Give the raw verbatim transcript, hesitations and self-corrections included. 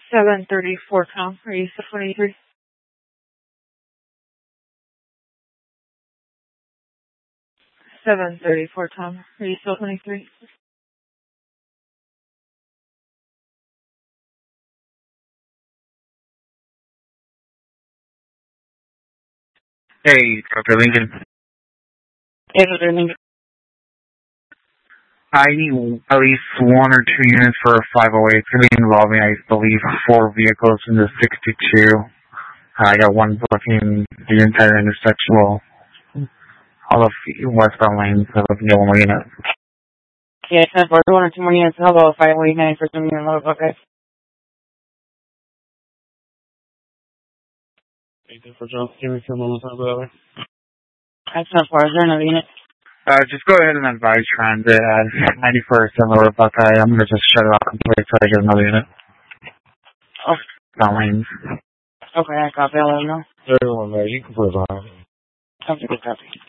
seven thirty-four, Tom. Are you still twenty-three? seven thirty-four, Tom. Are you still twenty-three? Hey, Doctor Lincoln. Hey, Doctor Lincoln. I need at least one or two units for a five oh eight. It's going to be involving, I believe, four vehicles in the sixty-two. I got one blocking the entire intersection, well, all of the westbound lanes. So I can get one more unit. Yeah, ten four, one or two more units. How about five oh eight nine for some unit load? Okay. Hey, ten four, John. Give me a few moments on that. That's ten four. Is there another unit? Uh, just go ahead and advise transit at ninety-first and Lower Buckeye. I'm going to just shut it off completely until I get another unit. Oh. Down lanes. Okay, I copy. I'll let them know. Everyone there, you can put it on. Okay, good copy.